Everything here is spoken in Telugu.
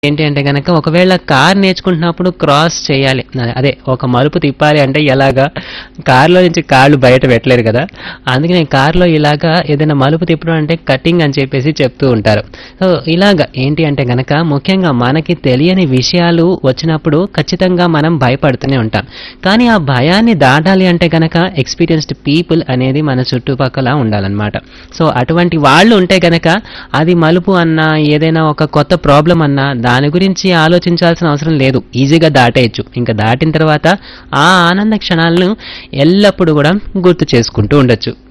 ఏంటి అంటే గనక ఒకవేళ కార్ నేర్చుకుంటున్నప్పుడు క్రాస్ చేయాలి. అదే ఒక మలుపు తిప్పాలి అంటే ఎలాగా? కార్‌లో నుంచి కాళ్ళు బయట పెట్టలేరు కదా! అందుకనే కార్‌లో ఇలాగా ఏదైనా మలుపు తిప్పడం అంటే కటింగ్ అని చెప్పేసి చెప్తూ ఉంటారు. సో, ఇలాగ ఏంటి అంటే గనక ముఖ్యంగా మనకి తెలియని విషయాలు వచ్చినప్పుడు ఖచ్చితంగా మనం భయపడుతూనే ఉంటాం. కానీ ఆ భయాన్ని దాటాలి అంటే గనక ఎక్స్‌పీరియన్స్‌డ్ పీపుల్ అనేది మన చుట్టుపక్కల ఉండాలనమాట. సో, అటువంటి వాళ్ళు ఉంటే గనక అది మలుపు అన్నా, ఏదైనా ఒక కొత్త ప్రాబ్లమ్ అన్నా దాని గురించి ఆలోచించాల్సిన అవసరం లేదు. ఈజీగా దాటేయొచ్చు. ఇంకా దాటిన తర్వాత ఆ ఆనంద క్షణాలను ఎల్లప్పుడూ కూడా గుర్తు చేసుకుంటూ ఉండొచ్చు.